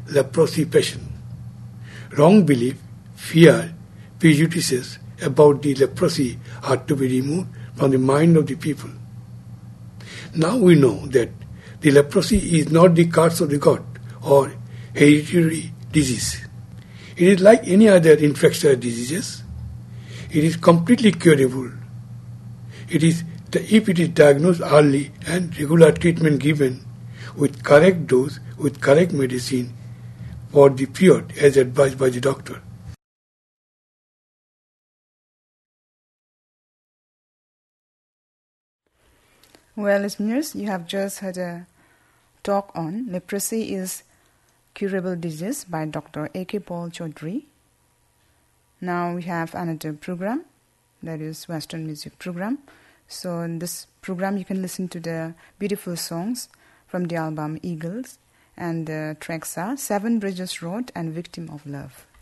leprosy patient. Wrong belief, fear, prejudices about the leprosy are to be removed from the mind of the people. Now we know that the leprosy is not the curse of the god or hereditary disease. It is like any other infectious diseases. It is completely curable. If it is diagnosed early and regular treatment given with correct dose, with correct medicine for the period as advised by the doctor. Well, listeners, you have just heard a talk on leprosy is curable disease by Dr. A.K. Paul Chaudhary. Now we have another program, that is Western music program. So in this program you can listen to the beautiful songs from the album Eagles, and the tracks are Seven Bridges Road and Victim of Love.